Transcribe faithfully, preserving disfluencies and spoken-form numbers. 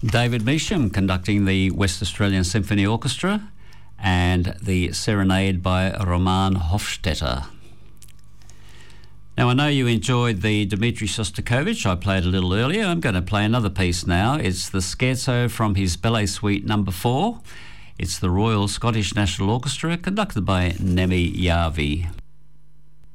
David Measham conducting the West Australian Symphony Orchestra, and the Serenade by Roman Hofstetter. Now, I know you enjoyed the Dmitri Shostakovich I played a little earlier. I'm going to play another piece now. It's the Scherzo from his Ballet Suite number four. It's the Royal Scottish National Orchestra, conducted by Nemi Yavi.